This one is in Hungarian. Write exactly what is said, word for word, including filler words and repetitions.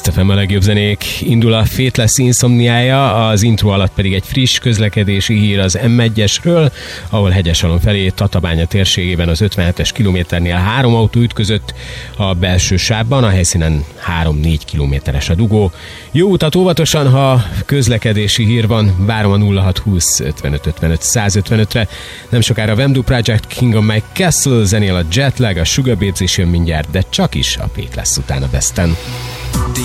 Best ef em, a legjobb zenék. Indul a Faithless Insomniája, az intro alatt pedig egy friss közlekedési hír az em egyesről, ahol Hegyesalom felé Tatabánya térségében az ötvenhetes kilométernél három autó ütközött a belső sávban, a helyszínen három-négy kilométeres a dugó. Jó utat óvatosan, ha közlekedési hír van, várom a nulla hat húsz ötvenöt ötvenöt száz ötvenötre. Nem sokára a Vemdu Project, King of My Castle, zenél a Jetlag, a Sugarbabes is jön mindjárt, de csak is a Faithless után a Besten.